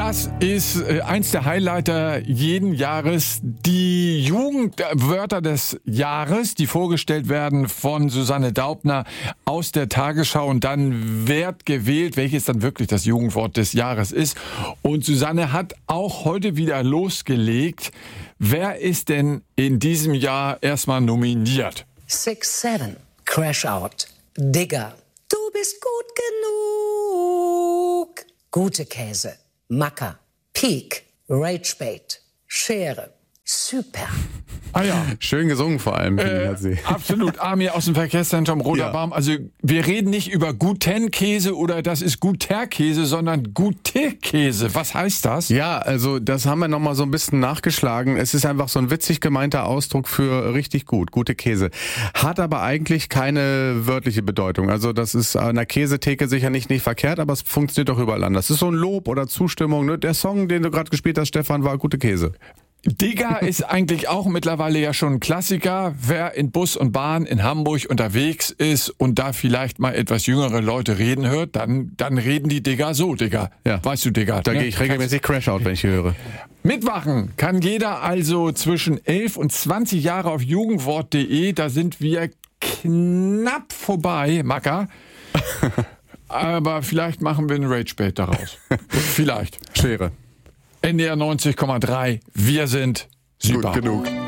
Das ist eins der Highlighter jeden Jahres. Die Jugendwörter des Jahres, die vorgestellt werden von Susanne Daubner aus der Tagesschau. Und dann wird gewählt, welches dann wirklich das Jugendwort des Jahres ist. Und Susanne hat auch heute wieder losgelegt. Wer ist denn in diesem Jahr erstmal nominiert? 6-7, Crash Out, Digger, du bist gut genug, gute Käse, Macker, Peak, Ragebait, Schere, super. Ah ja. Schön gesungen vor allem. Absolut. Amir aus dem Verkehrszentrum Roter Baum. Also wir reden nicht über guten Käse oder das ist guter Käse, sondern gute Käse. Was heißt das? Ja, also das haben wir nochmal so ein bisschen nachgeschlagen. Es ist einfach so ein witzig gemeinter Ausdruck für richtig gut, gute Käse. Hat aber eigentlich keine wörtliche Bedeutung. Also das ist an der Käsetheke sicher nicht verkehrt, aber es funktioniert doch überall anders. Das ist so ein Lob oder Zustimmung. Ne? Der Song, den du gerade gespielt hast, Stefan, war gute Käse. Digger ist eigentlich auch mittlerweile ja schon ein Klassiker. Wer in Bus und Bahn in Hamburg unterwegs ist und da vielleicht mal etwas jüngere Leute reden hört, dann reden die Digger so, Digger. Ja. Weißt du, Digger? Da gehe ich regelmäßig Crash Out, wenn ich höre. Mitmachen kann jeder also zwischen 11 und 20 Jahre auf jugendwort.de. Da sind wir knapp vorbei, Macker. Aber vielleicht machen wir einen Ragebait daraus. Vielleicht. Schere. NDR 90,3. Wir sind super. Gut genug.